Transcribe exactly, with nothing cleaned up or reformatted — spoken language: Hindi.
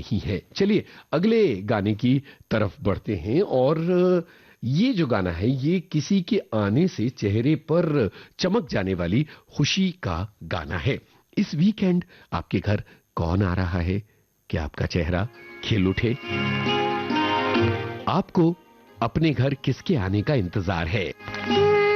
नहीं है। चलिए अगले गाने की तरफ बढ़ते हैं और ये जो गाना है ये किसी के आने से चेहरे पर चमक जाने वाली खुशी का गाना है। इस वीकेंड आपके घर कौन आ रहा है? क्या आपका चेहरा खिल उठे? आपको अपने घर किसके आने का इंतजार है?